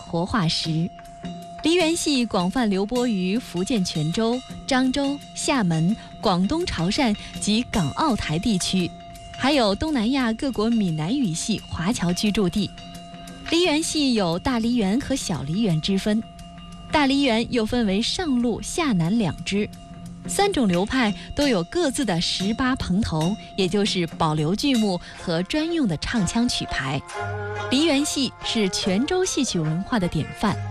活化石。梨园戏广泛流播于福建泉州、漳州、厦门、广东潮汕及港澳台地区，还有东南亚各国闽南语系华侨居住地。梨园戏有大梨园和小梨园之分，大梨园又分为上路、下南两支。3种流派都有各自的18棚头，也就是保留剧目和专用的唱腔曲牌。梨园戏是泉州戏曲文化的典范。